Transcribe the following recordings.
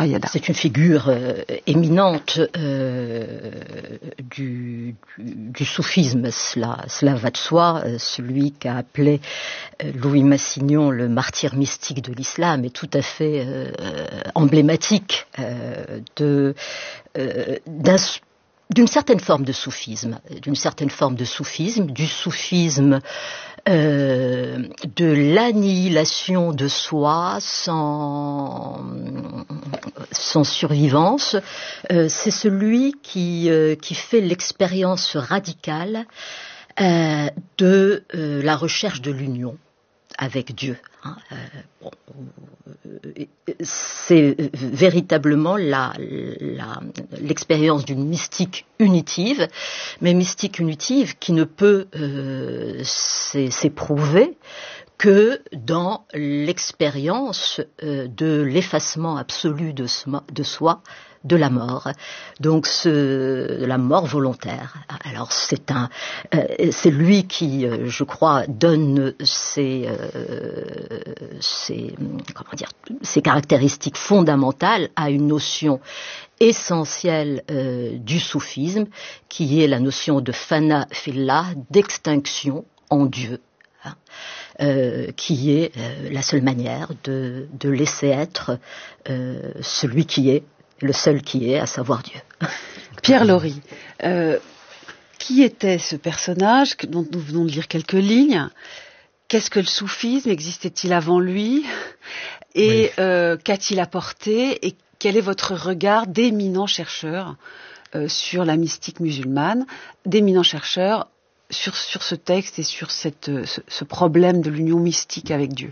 Fayada. C'est une figure éminente du soufisme, cela va de soi. Celui qu'a appelé Louis Massignon le martyr mystique de l'islam est tout à fait emblématique d'une certaine forme de soufisme, du soufisme de l'annihilation de soi sans survivance. C'est celui qui fait l'expérience radicale de la recherche de l'union avec Dieu. C'est véritablement l'expérience d'une mystique unitive, mais mystique unitive qui ne peut s'éprouver que dans l'expérience de l'effacement absolu de soi, de la mort, donc de la mort volontaire. Alors c'est lui qui, je crois, donne ses caractéristiques fondamentales à une notion essentielle du soufisme, qui est la notion de fana fillah, d'extinction en Dieu. Qui est la seule manière de laisser être celui qui est, le seul qui est, à savoir Dieu. Pierre Laury, qui était ce personnage dont nous venons de lire quelques lignes? Qu'est-ce que le soufisme? Existait-il avant lui? Et qu'a-t-il apporté? Et quel est votre regard d'éminents chercheurs sur la mystique musulmane, d'éminents chercheurs sur ce texte et sur ce problème de l'union mystique avec Dieu?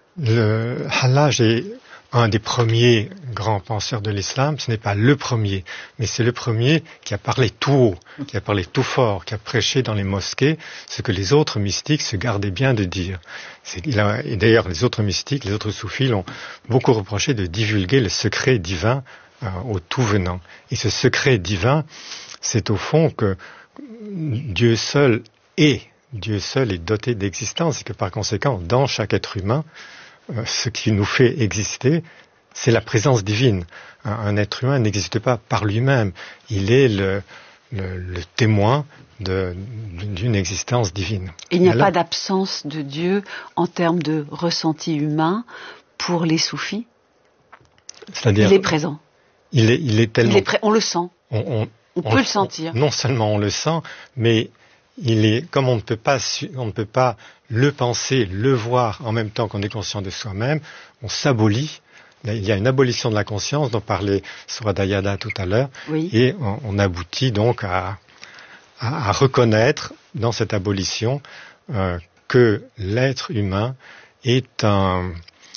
Le Hallaj est un des premiers grands penseurs de l'islam. Ce n'est pas le premier, mais c'est le premier qui a parlé tout haut, qui a parlé tout fort, qui a prêché dans les mosquées ce que les autres mystiques se gardaient bien de dire. Et d'ailleurs, les autres mystiques, les autres soufis l'ont beaucoup reproché de divulguer le secret divin au tout venant. Et ce secret divin, c'est au fond que Dieu seul est doté d'existence et que par conséquent, dans chaque être humain, ce qui nous fait exister, c'est la présence divine. Un être humain n'existe pas par lui-même. Il est le témoin d'une existence divine. Il n'y a pas d'absence de Dieu en termes de ressenti humain pour les soufis? C'est-à-dire, il est présent. Il est tellement... on le sent. On peut le sentir. Non seulement on le sent, mais comme on ne peut pas le penser, le voir en même temps qu'on est conscient de soi-même, on s'abolit. Il y a une abolition de la conscience dont parlait Surah Yada tout à l'heure, oui. Et on aboutit donc à reconnaître dans cette abolition que l'être humain est un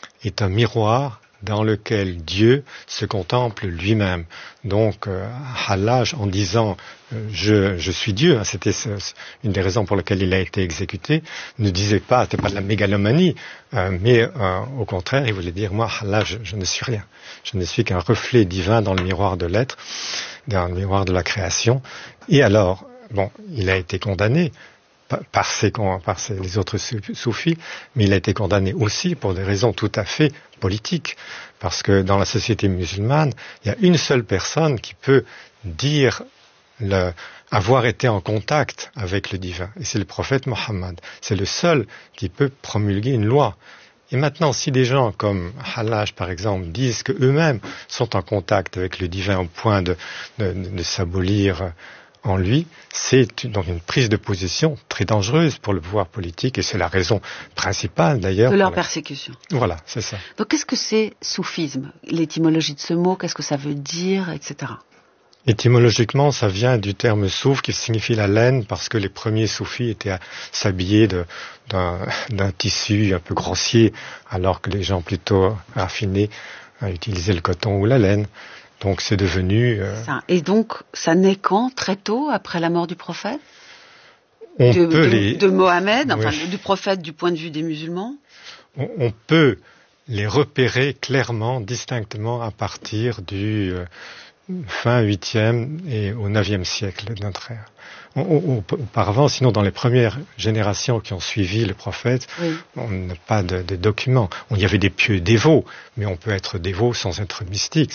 miroir dans lequel Dieu se contemple lui-même. Donc, Hallaj, en disant je suis Dieu, c'était une des raisons pour lesquelles il a été exécuté, ne disait pas, c'était pas de la mégalomanie, mais au contraire, il voulait dire, moi, Hallaj, je ne suis rien. Je ne suis qu'un reflet divin dans le miroir de l'être, dans le miroir de la création. Et alors, il a été condamné par les autres soufis, mais il a été condamné aussi pour des raisons tout à fait politiques, parce que dans la société musulmane, il y a une seule personne qui peut dire avoir été en contact avec le divin, et c'est le prophète Mohammed. C'est le seul qui peut promulguer une loi. Et maintenant, si des gens comme Hallaj, par exemple, disent qu'eux-mêmes sont en contact avec le divin au point de s'abolir en lui, c'est donc une prise de position très dangereuse pour le pouvoir politique, et c'est la raison principale d'ailleurs de leur persécution. Voilà, c'est ça. Donc qu'est-ce que c'est soufisme? L'étymologie de ce mot, qu'est-ce que ça veut dire, etc. Étymologiquement, ça vient du terme souf qui signifie la laine, parce que les premiers soufis étaient s'habiller d'un tissu un peu grossier, alors que les gens plutôt raffinés utilisaient le coton ou la laine. Donc c'est devenu... Et donc ça naît quand? Très tôt, après la mort du prophète? De Mohammed, enfin du prophète du point de vue des musulmans? On peut les repérer clairement, distinctement à partir du fin 8e et au 9e siècle de notre ère. Auparavant, sinon dans les premières générations qui ont suivi le prophète, on n'a pas de documents. Il y avait des pieux dévots, mais on peut être dévot sans être mystique.